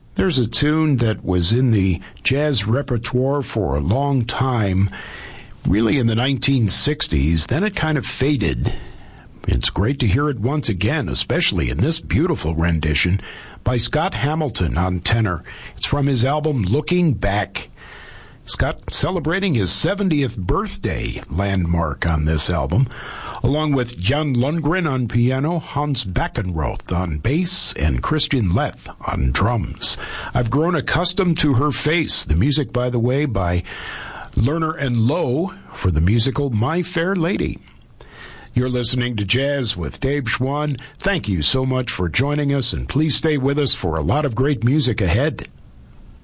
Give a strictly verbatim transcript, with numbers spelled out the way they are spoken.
There's a tune that was in the jazz repertoire for a long time, really in the nineteen sixties. Then it kind of faded. It's great to hear it once again, especially in this beautiful rendition by Scott Hamilton on tenor. It's from his album Looking Back. Scott celebrating his seventieth birthday landmark on this album, along with Jan Lundgren on piano, Hans Beckenroth on bass, and Christian Leth on drums. I've grown accustomed to her face. The music, by the way, by Lerner and Lowe for the musical My Fair Lady. You're listening to Jazz with Dave Schwann. Thank you so much for joining us, and please stay with us for a lot of great music ahead.